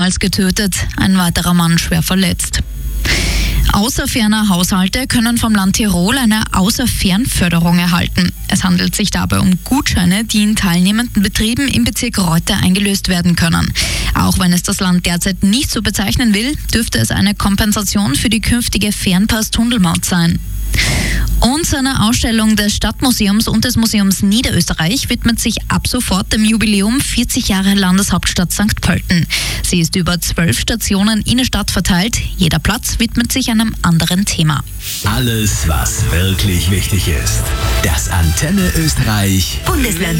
mehrmals getötet, ein weiterer Mann schwer verletzt. Außerferner Haushalte können vom Land Tirol eine Außerfernförderung erhalten. Es handelt sich dabei um Gutscheine, die in teilnehmenden Betrieben im Bezirk Reute eingelöst werden können. Auch wenn es das Land derzeit nicht so bezeichnen will, dürfte es eine Kompensation für die künftige Fernpass-Tunnelmaut sein. Und seiner Ausstellung des Stadtmuseums und des Museums Niederösterreich widmet sich ab sofort dem Jubiläum 40 Jahre Landeshauptstadt St. Pölten. Sie ist über 12 Stationen in der Stadt verteilt. Jeder Platz widmet sich einem anderen Thema. Alles, was wirklich wichtig ist. Das Antenne Österreich Bundesland